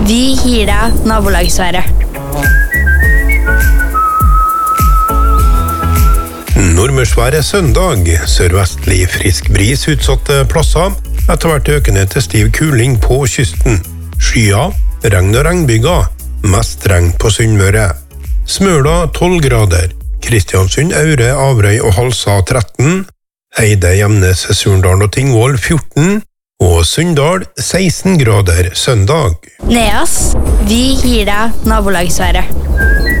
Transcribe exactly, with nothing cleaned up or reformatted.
Vi gir deg nabolagsværet. Nordmørsvær er søndag. Sørvestlig frisk bris utsatte plasser. Etter hvert økende til stiv kuling på kysten. Skyer, regn og regnbyger. Mest regn på Sunnmøre. Smøla tolv grader. Kristiansund, Aure, Averøy og Halsa tretten. Eide, Gjemnes, Surndal og Tingvoll fjorten. Og Sunndal seksten grader søndag. Neas, vi gir deg nabolagsværet.